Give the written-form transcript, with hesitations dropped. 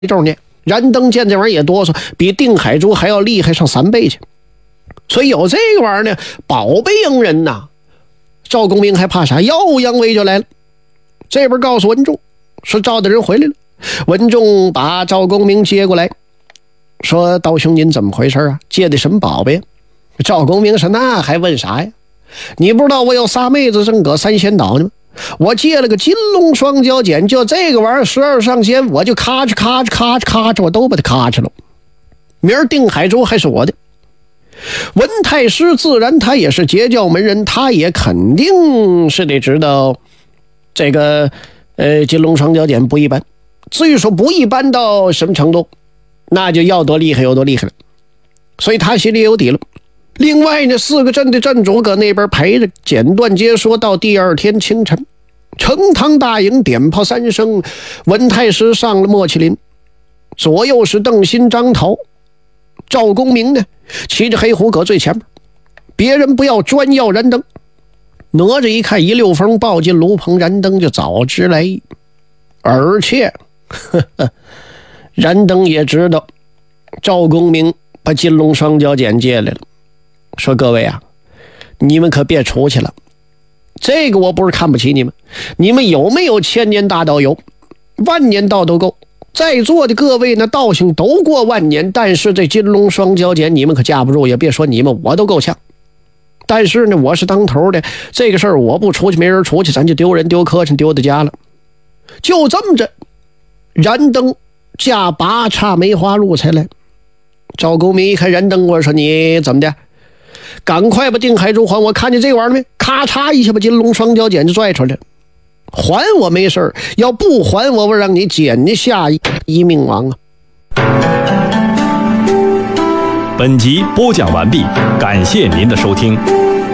周年。燃灯见这玩意儿也哆嗦，比定海珠还要厉害上3倍去。所以有这个玩意儿呢，宝贝迎人呐。赵公明还怕啥？耀武扬威就来了。这边告诉文仲说赵大人回来了。文仲把赵公明接过来，说道兄您怎么回事啊？借的什么宝贝？赵公明说那还问啥呀？你不知道我有仨妹子正搁3仙岛呢吗？我借了个金龙双脚锏，就这个玩意儿12上仙，我就咔哧咔哧咔哧咔哧，我都把它咔哧了。明儿定海州还是我的。文太师自然他也是截教门人，他也肯定是得知道这个金龙双脚锏不一般。至于说不一般到什么程度，那就要多厉害有多厉害了。所以他心里有底了。另外呢，4个镇的镇主搁那边陪着，简短截说到第2天清晨，成堂大营点炮3声，文太师上了莫麒麟，左右是邓新、张桃，赵公明呢骑着黑虎搁最前面，别人不要专要燃灯。哪吒一看一溜风抱进炉棚，燃灯就早知来意，而且燃灯也知道赵公明把金龙双脚锏借来了，说各位啊，你们可别出去了，这个我不是看不起你们，你们有没有1000年大道有，10000年道都够，在座的各位呢道行都过10000年，但是这金龙双脚锏你们可架不住，也别说你们，我都够呛。但是呢我是当头的，这个事儿我不出去没人出去，咱就丢人丢客气丢到家了。就这么着，燃灯驾8叉梅花鹿才来。赵公明一看燃灯，我说你怎么的，赶快把定海珠还我，看见这玩意儿没？咔嚓一下把金龙双脚锏就拽出来了。还我没事，要不还我，我让你捡下一命亡啊！ 本集播讲完毕，感谢您的收听。